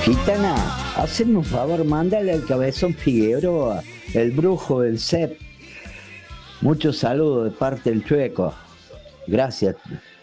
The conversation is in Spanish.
Gitana, hazme un favor, mándale al Cabezón Figueroa, el brujo del CEP. Muchos saludos de parte del Chueco. Gracias.